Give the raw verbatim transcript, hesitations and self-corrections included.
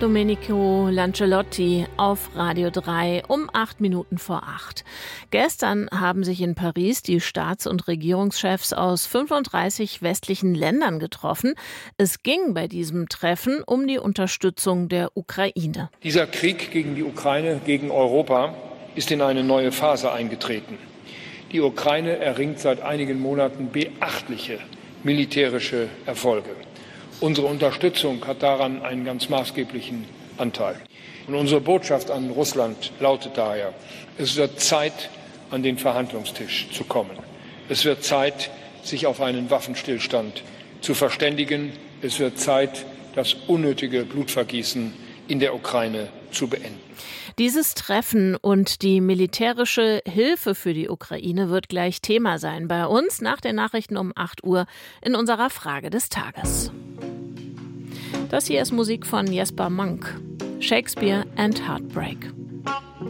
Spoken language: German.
Domenico Lancelotti auf Radio drei um acht Minuten vor acht. Gestern haben sich in Paris die Staats- und Regierungschefs aus fünfunddreißig westlichen Ländern getroffen. Es ging bei diesem Treffen um die Unterstützung der Ukraine. Dieser Krieg gegen die Ukraine, gegen Europa, ist in eine neue Phase eingetreten. Die Ukraine erringt seit einigen Monaten beachtliche militärische Erfolge. Unsere Unterstützung hat daran einen ganz maßgeblichen Anteil. Und unsere Botschaft an Russland lautet daher: Es wird Zeit, an den Verhandlungstisch zu kommen. Es wird Zeit, sich auf einen Waffenstillstand zu verständigen. Es wird Zeit, das unnötige Blutvergießen in der Ukraine zu beenden. Dieses Treffen und die militärische Hilfe für die Ukraine wird gleich Thema sein bei uns nach den Nachrichten um acht Uhr in unserer Frage des Tages. Das hier ist Musik von Jesper Monk. Shakespeare and Heartbreak.